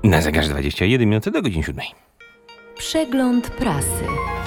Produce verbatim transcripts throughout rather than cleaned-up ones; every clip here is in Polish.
Na zegarze dwadzieścia jeden minut do godziny siódmej. Przegląd prasy.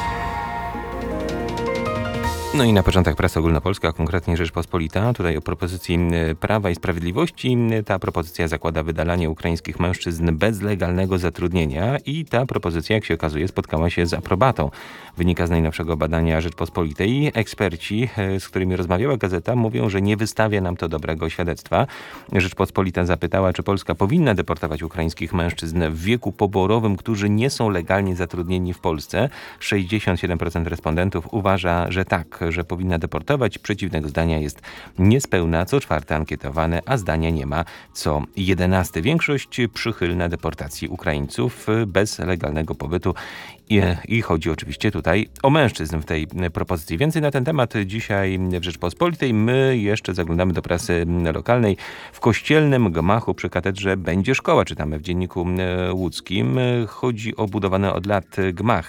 No i na początek prasa ogólnopolska, a konkretnie Rzeczpospolita. Tutaj o propozycji Prawa i Sprawiedliwości. Ta propozycja zakłada wydalanie ukraińskich mężczyzn bez legalnego zatrudnienia i ta propozycja, jak się okazuje, spotkała się z aprobatą. Wynika z najnowszego badania Rzeczpospolitej. Eksperci, z którymi rozmawiała gazeta, mówią, że nie wystawia nam to dobrego świadectwa. Rzeczpospolita zapytała, czy Polska powinna deportować ukraińskich mężczyzn w wieku poborowym, którzy nie są legalnie zatrudnieni w Polsce. sześćdziesiąt siedem procent respondentów uważa, że tak, że powinna deportować. Przeciwnego zdania jest niespełna co czwarte ankietowane, a zdania nie ma co jedenasty. Większość przychylna deportacji Ukraińców bez legalnego pobytu. I, I chodzi oczywiście tutaj o mężczyzn w tej propozycji. Więcej na ten temat dzisiaj w Rzeczpospolitej. My jeszcze zaglądamy do prasy lokalnej. W kościelnym gmachu przy katedrze będzie szkoła, czytamy w Dzienniku Łódzkim. Chodzi o budowany od lat gmach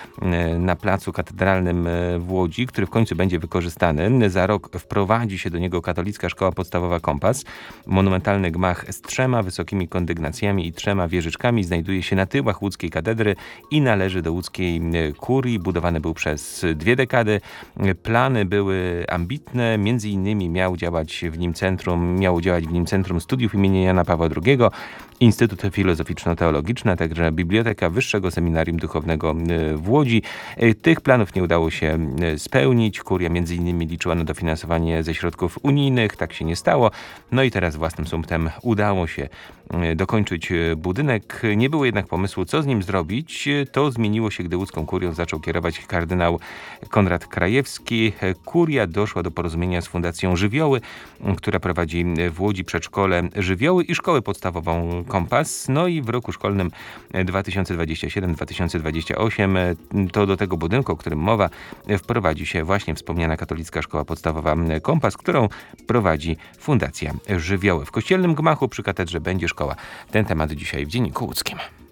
na placu katedralnym w Łodzi, który w końcu będzie wykorzystany. Za rok wprowadzi się do niego katolicka szkoła podstawowa Kompas. Monumentalny gmach z trzema wysokimi kondygnacjami i trzema wieżyczkami znajduje się na tyłach łódzkiej katedry i należy do łódzkiej kurii. Budowany był przez dwie dekady. Plany były ambitne. Między innymi miał działać w nim centrum, miało działać w nim Centrum Studiów imienia Jana Pawła drugiego, Instytut Filozoficzno-Teologiczny, a także Biblioteka Wyższego Seminarium Duchownego w Łodzi. Tych planów nie udało się spełnić. Kuria między innymi liczyła na dofinansowanie ze środków unijnych. Tak się nie stało. No i teraz własnym sumptem udało się dokończyć budynek. Nie było jednak pomysłu, co z nim zrobić. To zmieniło się, gdy łódzką kurią zaczął kierować kardynał Konrad Krajewski. Kuria doszła do porozumienia z Fundacją Żywioły, która prowadzi w Łodzi przedszkole Żywioły i szkołę podstawową Kompas. No i w roku szkolnym dwa tysiące dwudziestym siódmym dwa tysiące dwudziestym ósmym to do tego budynku, o którym mowa, wprowadzi się właśnie wspomniana katolicka szkoła podstawowa Kompas, którą prowadzi Fundacja Żywioły. W kościelnym gmachu przy katedrze będzie szkoła. Ten temat dzisiaj w Dzienniku Łódzkim.